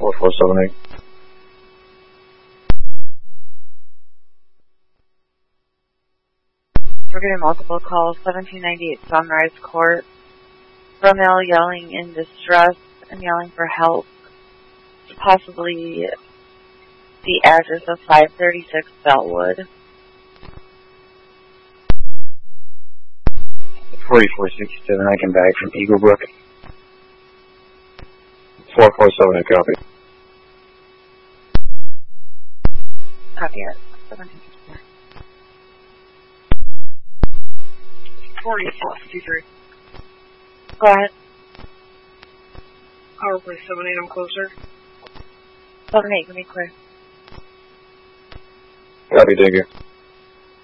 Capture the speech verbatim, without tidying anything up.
four four seven eight. We're getting multiple calls. seventeen ninety-eight Sunrise Court. Romeo yelling in distress and yelling for help. Possibly the address of five thirty-six Bellwood. forty-four sixty-seven, I can back from Eagle Brook. four four seven, I copy. Copy it. seventeen fifty-four. forty-four fifty-three. Go ahead. Power play seven eight, I'm closer. seven eight, give me clear. Copy, thank you.